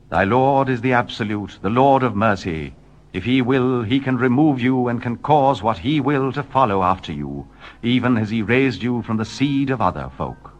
Thy Lord is the absolute, the Lord of mercy. If he will, he can remove you and can cause what he will to follow after you, even as he raised you from the seed of other folk.